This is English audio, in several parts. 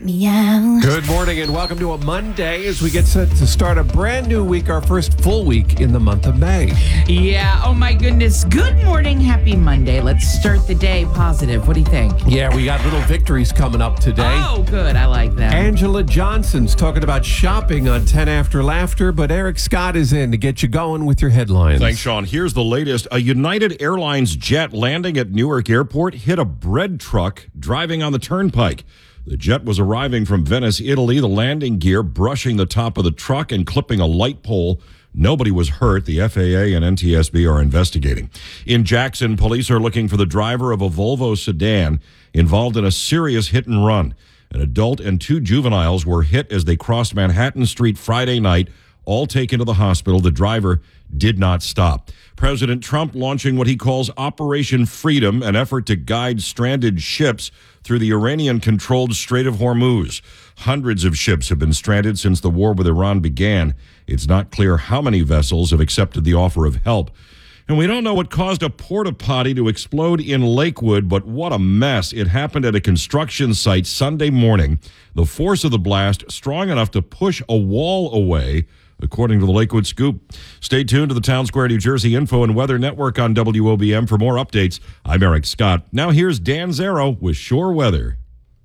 me out. Good morning and welcome to a Monday as we get set to start a brand new week, our first full week in the month of May. Yeah, oh my goodness. Good morning, happy Monday. Let's start the day positive. What do you think? Yeah, we got little victories coming up today. Oh, good. I like that. Angela Johnson's talking about shopping on 10 After Laughter, but Eric Scott is in to get you going with your headlines. Thanks, Sean. Here's the latest. A United Airlines jet landing at Newark Airport hit a bread truck driving on the turnpike. The jet was arriving from Venice, Italy, the landing gear brushing the top of the truck and clipping a light pole. Nobody was hurt. The FAA and NTSB are investigating. In Jackson, police are looking for the driver of a Volvo sedan involved in a serious hit and run. An adult and two juveniles were hit as they crossed Manhattan Street Friday night, all taken to the hospital. The driver did not stop. President Trump launching what he calls Operation Freedom, an effort to guide stranded ships through the Iranian-controlled Strait of Hormuz. Hundreds of ships have been stranded since the war with Iran began. It's not clear how many vessels have accepted the offer of help. And we don't know what caused a porta-potty to explode in Lakewood, but what a mess. It happened at a construction site Sunday morning. The force of the blast strong enough to push a wall away, according to the Lakewood Scoop. Stay tuned to the Town Square, New Jersey Info and Weather Network on WOBM for more updates. I'm Eric Scott. Now here's Dan Zero with Shore Weather.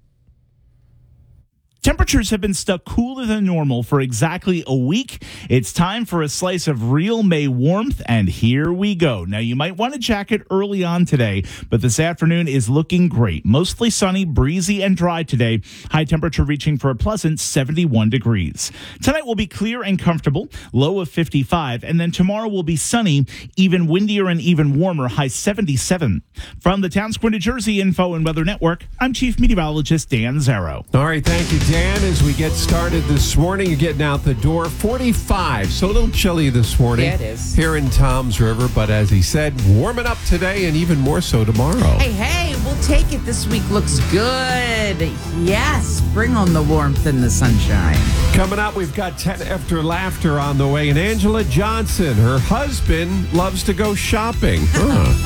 Temperatures have been stuck cooler than normal for exactly a week. It's time for a slice of real May warmth, and here we go. Now, you might want a jacket early on today, but this afternoon is looking great. Mostly sunny, breezy, and dry today. High temperature reaching for a pleasant 71 degrees. Tonight will be clear and comfortable, low of 55, and then tomorrow will be sunny, even windier and even warmer, high 77. From the Town Square, New Jersey Info and Weather Network, I'm Chief Meteorologist Dan Zero. All right, thank you, Dan. As we get started this morning, you're getting out the door, 45, so a little chilly this morning. Yeah, it is. Here in Toms River, but as he said, warming up today and even more so tomorrow. Hey, we'll take it. This week looks good. Yes, bring on the warmth and the sunshine. Coming up, we've got 10 After Laughter on the way, and Angela Johnson, her husband, loves to go shopping.